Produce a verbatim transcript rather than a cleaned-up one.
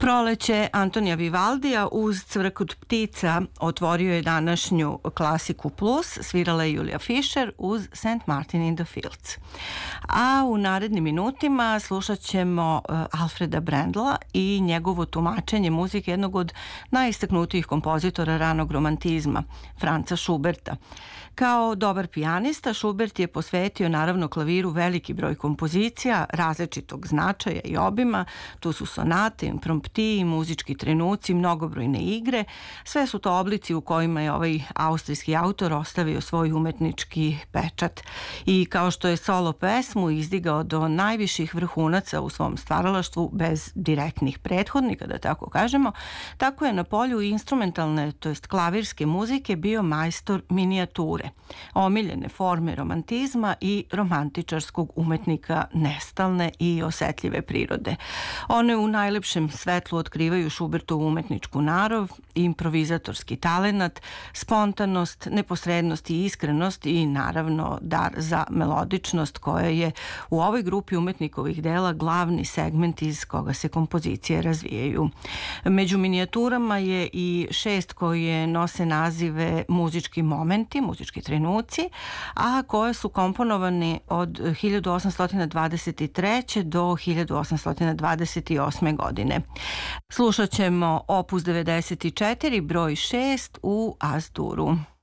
Proleće Antonija Vivaldija uz Cvrkut ptica otvorio je današnju klasiku plus, svirala je Julija Fischer uz Saint Martin in the Fields. A u narednim minutima slušat ćemo Alfreda Brendla i njegovo tumačenje muzike jednog od najistaknutijih kompozitora ranog romantizma, Franca Schuberta. Kao dobar pijanista, Schubert je posvetio naravno klaviru veliki broj kompozicija različitog značaja i obima. Tu su sonate, imprompti, muzički trenuci, mnogobrojne igre. Sve su to oblici u kojima je ovaj austrijski autor ostavio svoj umetnički pečat. I kao što je solo pesmu izdigao do najviših vrhunaca u svom stvaralaštvu bez direktnih prethodnika, da tako kažemo, tako je na polju instrumentalne, to jest klavirske muzike bio majstor minijature, omiljene forme romantizma i romantičarskog umetnika nestalne i osetljive prirode. One u najlepšem svetlu otkrivaju Schubertovu umetničku narov, improvizatorski talenat, spontanost, neposrednost i iskrenost i naravno dar za melodičnost koja je u ovoj grupi umetnikovih dela glavni segment iz koga se kompozicije razvijaju. Među minijaturama je i šest koje nose nazive muzički momenti, muzički trenuci, a koje su komponovane od hiljadu osamsto dvadeset treće do hiljadu osamsto dvadeset osme godine. Slušat ćemo opus devedeset četiri broj šest u As-duru.